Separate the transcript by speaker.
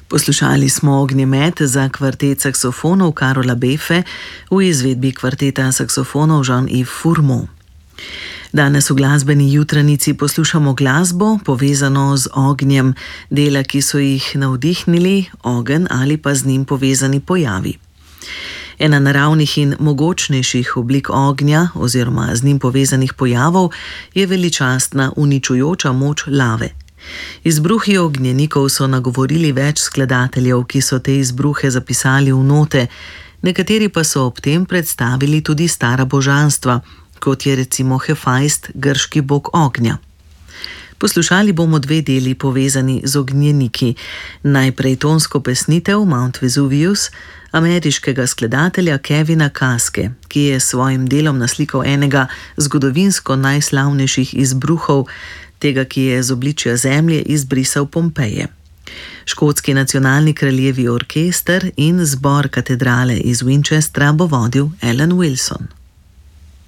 Speaker 1: Poslušali smo Ognjemet za kvartet saksofonov Karola Befe v izvedbi kvarteta saksofonov Jean-Yves Fourmont. Danes v glasbeni jutranici poslušamo glasbo, povezano z ognjem, dela, ki so jih navdihnili ogenj ali pa z njim povezani pojavi. Ena naravnih in mogočnejših oblik ognja oziroma z njim povezanih pojavov je veličastna uničujoča moč lave. Izbruhi ognjenikov so nagovorili več skladateljev, ki so te izbruhe zapisali v note, nekateri pa so ob tem predstavili tudi stara božanstva, kot je recimo Hefajst, grški bog ognja. Poslušali bomo dve deli povezani z ognjeniki. Najprej tonsko pesnitev Mount Vesuvius ameriškega skladatelja Kevina Kaske, ki je s svojim delom naslikal enega zgodovinsko najslavnejših izbruhov, tega, ki je z obličja zemlje izbrisal Pompeje. Škotski nacionalni kraljevi orkester in zbor katedrale iz Winchestra bo vodil Alan Wilson.